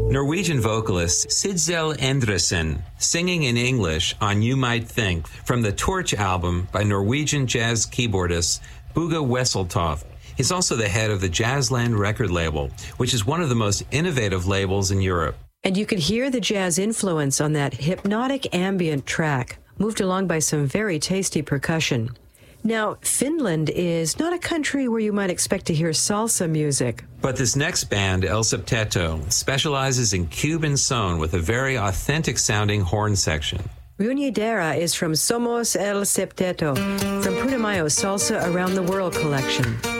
Norwegian vocalist Sidsel Endresen, singing in English on You Might Think from the Torch album by Norwegian jazz keyboardist Buga Wesseltoft. He's also the head of the Jazzland record label, which is one of the most innovative labels in Europe. And you could hear the jazz influence on that hypnotic ambient track, moved along by some very tasty percussion. Now, Finland is not a country where you might expect to hear salsa music. But this next band, El Septeto, specializes in Cuban son with a very authentic-sounding horn section. Reunidera is from Somos El Septeto, from Putumayo's Salsa Around the World collection.